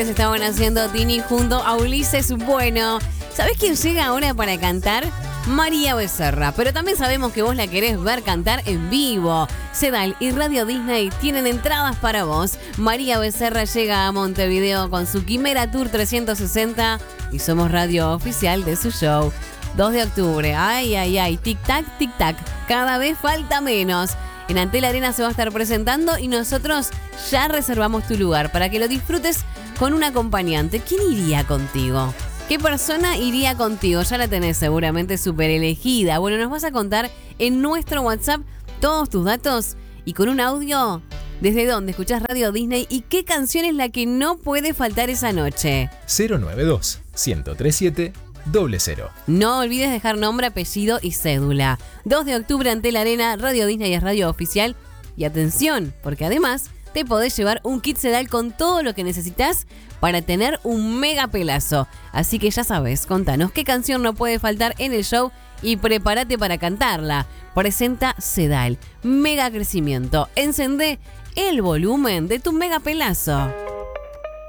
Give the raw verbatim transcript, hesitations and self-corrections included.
Estaban haciendo Tini junto a Ulises Bueno. ¿Sabés quién llega ahora para cantar? María Becerra. Pero también sabemos que vos la querés ver cantar en vivo. Sedal y Radio Disney tienen entradas para vos. María Becerra llega a Montevideo con su Quimera Tour trescientos sesenta y somos radio oficial de su show. dos de octubre. Ay, ay, ay. Tic-tac, tic-tac. Cada vez falta menos. En Antel Arena se va a estar presentando y nosotros ya reservamos tu lugar para que lo disfrutes con un acompañante. ¿Quién iría contigo? ¿Qué persona iría contigo? Ya la tenés seguramente súper elegida. Bueno, nos vas a contar en nuestro WhatsApp todos tus datos y con un audio desde dónde escuchás Radio Disney y qué canción es la que no puede faltar esa noche. cero nueve dos, uno cero tres siete, cero cero. No olvides dejar nombre, apellido y cédula. dos de octubre ante la arena, Radio Disney es radio oficial. Y atención, porque además te podés llevar un kit Sedal con todo lo que necesitas para tener un mega pelazo. Así que ya sabes, contanos qué canción no puede faltar en el show y prepárate para cantarla. Presenta Sedal, mega crecimiento. Encendé el volumen de tu mega pelazo.